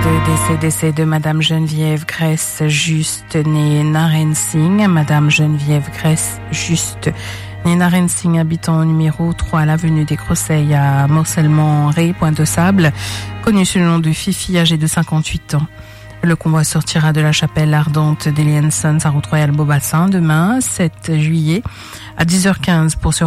Décès de Madame Geneviève Grèce Juste, née Naren Singh. Madame Geneviève Grèce Juste, née Naren Singh, habitant au numéro 3 à l'avenue des Crosseilles à Morcellement-Ré, Pointe-de-Sable, connue sous le nom de Fifi, âgée de 58 ans. Le convoi sortira de la chapelle ardente d'Elian Sons à Route-Royale Beaubassin demain, 7 juillet, à 10h15 pour se